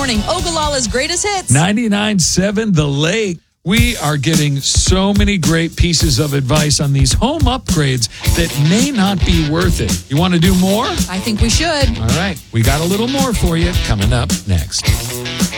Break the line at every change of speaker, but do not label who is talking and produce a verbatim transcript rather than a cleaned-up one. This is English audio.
morning. Ogallala's greatest hits.
ninety-nine point seven The Lake. We are getting so many great pieces of advice on these home upgrades that may not be worth it. You want to do more?
I think we should.
All right. We got a little more for you coming up next.